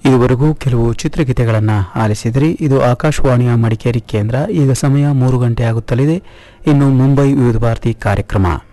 ಇದುವರೆಗೂ ಕೆಲವು ಚಿತ್ರಗೀತೆಗಳನ್ನು ಆಲಿಸಿದ್ರಿ. ಇದು ಆಕಾಶವಾಣಿಯ ಮಡಿಕೇರಿ ಕೇಂದ್ರ. ಈಗ ಸಮಯ 3 ಗಂಟೆ ಆಗುತ್ತಲಿದೆ. ಇನ್ನು ಮುಂಬೈ ವಿವಿಧ ಭಾರತಿ ಕಾರ್ಯಕ್ರಮ.